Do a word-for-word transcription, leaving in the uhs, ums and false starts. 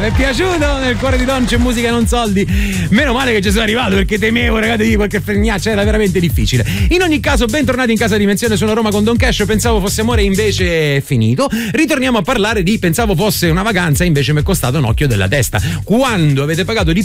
è piaciuto? Nel cuore di Don c'è musica e non soldi. Meno male che ci sono arrivato, perché temevo, ragazzi, di qualche fregnaccia, era veramente difficile. In ogni caso, bentornati in Casa Dimensione, sono a Roma con Don Cash. Pensavo fosse amore, invece è finito. Ritorniamo a parlare di pensavo fosse una vacanza, invece mi è costato un occhio della testa. Quando avete pagato di